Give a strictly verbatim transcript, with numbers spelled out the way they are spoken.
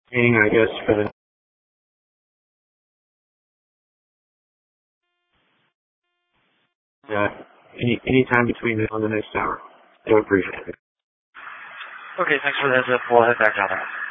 Meaning, I guess, for the uh, any any time between the, on the next hour. I would appreciate it. Okay, thanks for the heads up. We'll head back out.